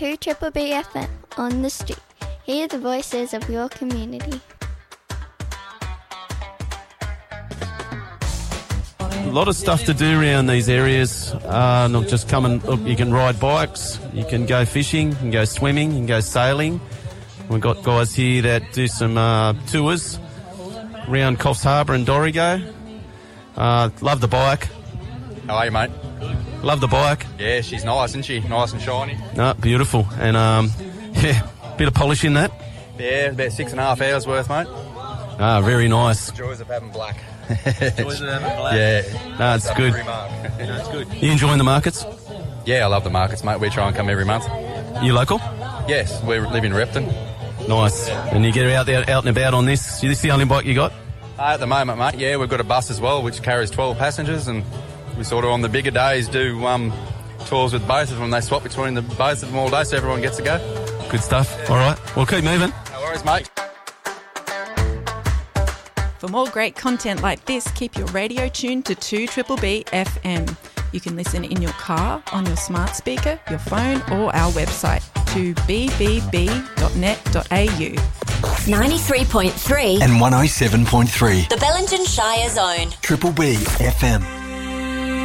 2 Triple B FM on the street. Hear the voices of your community. A lot of stuff to do around these areas. Not just coming. You can ride bikes, you can go fishing, you can go swimming, you can go sailing. We've got guys here that do some tours around Coffs Harbour and Dorrigo. Love the bike. How are you, mate? Love the bike. Yeah, she's nice, isn't she? Nice and shiny. No, beautiful. And yeah, bit of polish in that. Yeah, about 6.5 hours worth, mate. Very nice. Joys of having black. Joys of having black. Yeah. No, it's good. It's good. You enjoying the markets? Yeah, I love the markets, mate. We try and come every month. You local? Yes, we live in Repton. Nice. And you get out and about on this? Is this the only bike you got? At the moment, mate, yeah, we've got a bus as well, which carries 12 passengers, and we sort of on the bigger days do tours with both of them. They swap between the both of them all day, so everyone gets to go. Good stuff. All right. Well, keep moving. No worries, mate. For more great content like this, keep your radio tuned to 2 Triple B FM. You can listen in your car, on your smart speaker, your phone, or our website, 2bbb.net.au. 93.3 and 107.3. The Bellingen Shire Zone. Triple B FM.